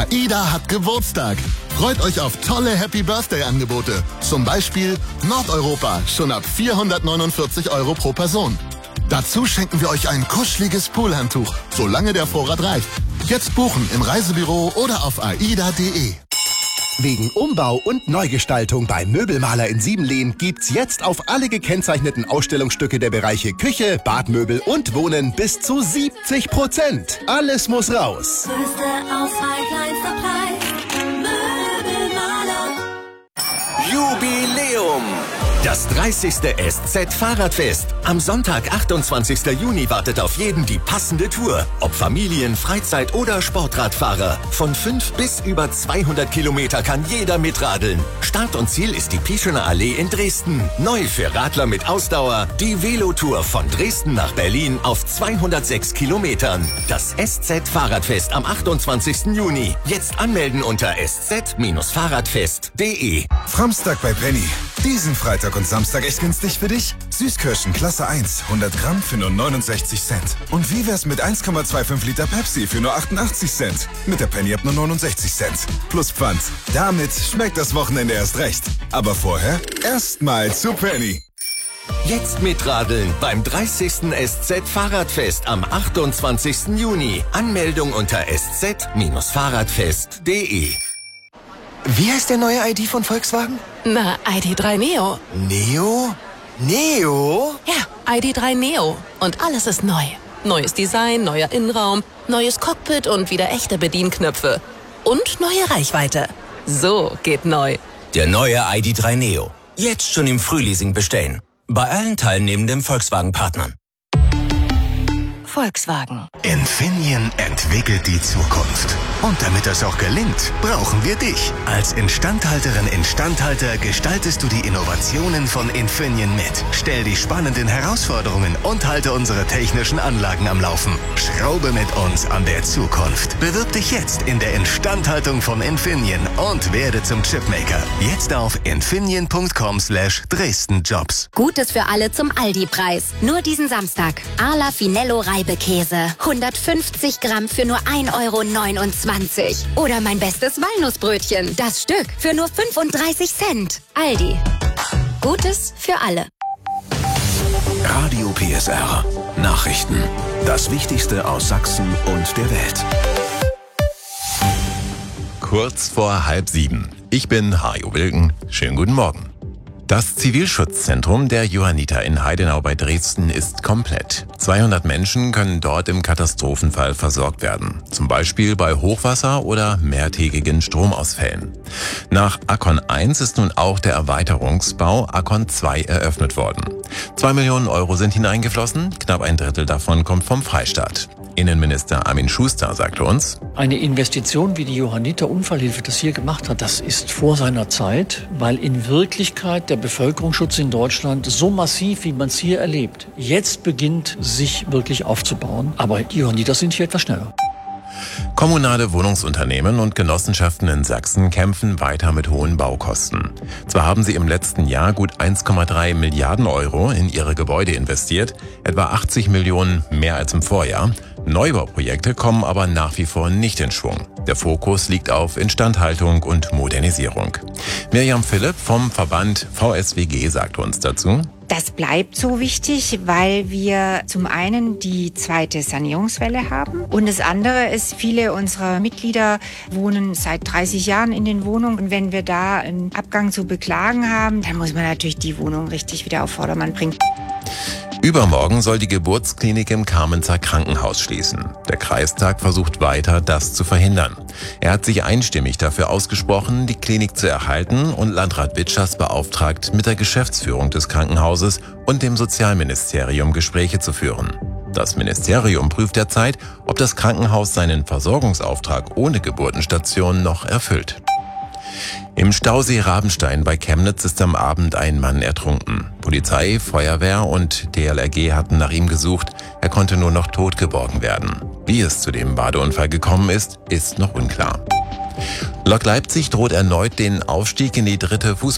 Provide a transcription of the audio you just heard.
AIDA hat Geburtstag. Freut euch auf tolle Happy-Birthday-Angebote. Zum Beispiel Nordeuropa, schon ab 449 € pro Person. Dazu schenken wir euch ein kuscheliges Poolhandtuch, solange der Vorrat reicht. Jetzt buchen im Reisebüro oder auf aida.de. Wegen Umbau und Neugestaltung beim Möbelmaler in Siebenlehn gibt's jetzt auf alle gekennzeichneten Ausstellungsstücke der Bereiche Küche, Badmöbel und Wohnen bis zu 70%. Alles muss raus. Größte Auswahl, kleinster Preis. Möbelmaler. Jubiläum! Das 30. SZ-Fahrradfest. Am Sonntag, 28. Juni, wartet auf jeden die passende Tour. Ob Familien-, Freizeit- oder Sportradfahrer. Von 5 bis über 200 Kilometer kann jeder mitradeln. Start und Ziel ist die Pieschener Allee in Dresden. Neu für Radler mit Ausdauer, die Velotour von Dresden nach Berlin auf 206 Kilometern. Das SZ-Fahrradfest am 28. Juni. Jetzt anmelden unter sz-fahrradfest.de. Framstag bei Penny. Diesen Freitag und Samstag echt günstig für dich? Süßkirschen Klasse 1, 100 Gramm für nur 69 Cent. Und wie wär's mit 1,25 Liter Pepsi für nur 88 Cent? Mit der Penny ab nur 69 Cent. Plus Pfand. Damit schmeckt das Wochenende erst recht. Aber vorher erstmal zu Penny. Jetzt mitradeln beim 30. SZ-Fahrradfest am 28. Juni. Anmeldung unter sz-fahrradfest.de. Wie heißt der neue ID von Volkswagen? Na, ID.3 Neo. Neo? Neo? Ja, ID.3 Neo. Und alles ist neu. Neues Design, neuer Innenraum, neues Cockpit und wieder echte Bedienknöpfe. Und neue Reichweite. So geht neu. Der neue ID.3 Neo. Jetzt schon im Frühleasing bestellen. Bei allen teilnehmenden Volkswagen-Partnern. Volkswagen. Infineon entwickelt die Zukunft. Und damit das auch gelingt, brauchen wir dich. Als Instandhalterin, Instandhalter gestaltest du die Innovationen von Infineon mit. Stell die spannenden Herausforderungen und halte unsere technischen Anlagen am Laufen. Schraube mit uns an der Zukunft. Bewirb dich jetzt in der Instandhaltung von Infineon und werde zum Chipmaker. Jetzt auf infineon.com/Dresdenjobs. Gutes für alle zum Aldi-Preis. Nur diesen Samstag. Arla Finello Reibekäse. 150 Gramm für nur 1,29 €. Oder mein bestes Walnussbrötchen. Das Stück für nur 35 Cent. Aldi. Gutes für alle. Radio PSR. Nachrichten. Das Wichtigste aus Sachsen und der Welt. Kurz vor 6:30. Ich bin Hajo Wilken. Schönen guten Morgen. Das Zivilschutzzentrum der Johanniter in Heidenau bei Dresden ist komplett. 200 Menschen können dort im Katastrophenfall versorgt werden. Zum Beispiel bei Hochwasser oder mehrtägigen Stromausfällen. Nach Akkon 1 ist nun auch der Erweiterungsbau Akkon 2 eröffnet worden. 2 Millionen € sind hineingeflossen, knapp ein Drittel davon kommt vom Freistaat. Innenminister Armin Schuster sagte uns: Eine Investition, wie die Johanniter Unfallhilfe das hier gemacht hat, das ist vor seiner Zeit, weil in Wirklichkeit der Bevölkerungsschutz in Deutschland so massiv, wie man es hier erlebt, jetzt beginnt, sich wirklich aufzubauen. Aber die Johanniter sind hier etwas schneller. Kommunale Wohnungsunternehmen und Genossenschaften in Sachsen kämpfen weiter mit hohen Baukosten. Zwar haben sie im letzten Jahr gut 1,3 Milliarden € in ihre Gebäude investiert, etwa 80 Millionen mehr als im Vorjahr. Neubauprojekte kommen aber nach wie vor nicht in Schwung. Der Fokus liegt auf Instandhaltung und Modernisierung. Mirjam Philipp vom Verband VSWG sagt uns dazu: Das bleibt so wichtig, weil wir zum einen die zweite Sanierungswelle haben und das andere ist, viele unserer Mitglieder wohnen seit 30 Jahren in den Wohnungen und wenn wir da einen Abgang zu beklagen haben, dann muss man natürlich die Wohnung richtig wieder auf Vordermann bringen. Übermorgen soll die Geburtsklinik im Kamenzer Krankenhaus schließen. Der Kreistag versucht weiter, das zu verhindern. Er hat sich einstimmig dafür ausgesprochen, die Klinik zu erhalten und Landrat Witschers beauftragt, mit der Geschäftsführung des Krankenhauses und dem Sozialministerium Gespräche zu führen. Das Ministerium prüft derzeit, ob das Krankenhaus seinen Versorgungsauftrag ohne Geburtenstation noch erfüllt. Im Stausee Rabenstein bei Chemnitz ist am Abend ein Mann ertrunken. Polizei, Feuerwehr und DLRG hatten nach ihm gesucht. Er konnte nur noch tot geborgen werden. Wie es zu dem Badeunfall gekommen ist, ist noch unklar. Lok Leipzig droht erneut den Aufstieg in die dritte Fußball